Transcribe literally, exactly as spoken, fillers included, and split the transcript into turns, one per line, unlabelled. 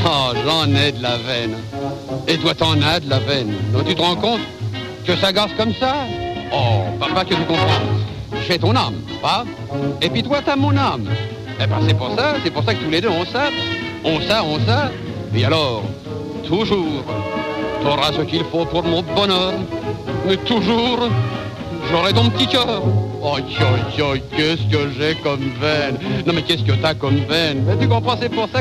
Oh, j'en ai de la veine. Et toi, t'en as de la veine. Donc, tu te rends compte que ça gasse comme ça? Oh, papa, que tu comprends. J'ai ton âme, pas? Et puis toi, t'as mon âme. Eh ben, c'est pour ça, c'est pour ça que tous les deux, on ça. On ça, on ça. Et alors, toujours, t'auras ce qu'il faut pour mon bonheur. Mais toujours, j'aurai ton petit cœur. Oh, yo, yo, qu'est-ce que j'ai comme veine. Non, mais qu'est-ce que t'as comme veine? Mais tu comprends, c'est pour ça